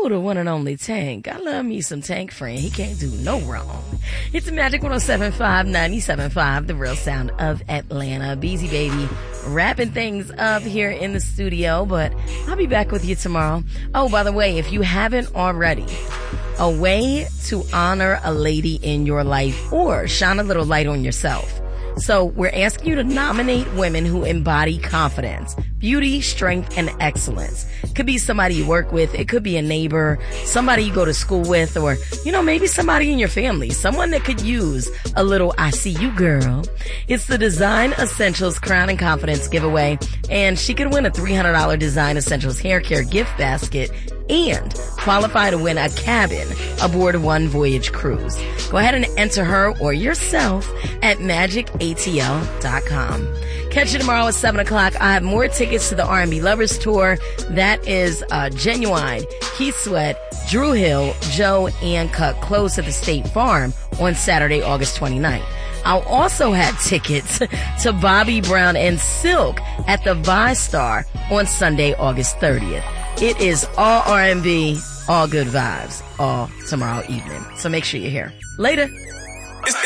Ooh, the one and only Tank. I love me some Tank friend. He can't do no wrong. It's Magic 107.5, 97.5, the real sound of Atlanta. Beezy Baby wrapping things up here in the studio, but I'll be back with you tomorrow. Oh, by the way, if you haven't already, a way to honor a lady in your life or shine a little light on yourself. So we're asking you to nominate women who embody confidence, beauty, strength, and excellence. It could be somebody you work with. It could be a neighbor, somebody you go to school with, or, maybe somebody in your family, someone that could use a little I see you, girl. It's the Design Essentials Crown and Confidence giveaway, and she could win a $300 Design Essentials hair care gift basket and qualify to win a cabin aboard One Voyage Cruise. Go ahead and enter her or yourself at magicatl.com. Catch you tomorrow at 7 o'clock. I have more tickets to the R&B Lovers Tour. That is Genuine, Keith Sweat, Drew Hill, Joe, and Cut Close at the State Farm on Saturday, August 29th. I'll also have tickets to Bobby Brown and Silk at the ViStar on Sunday, August 30th. It is all R&B, all good vibes, all tomorrow evening. So make sure you're here. Later.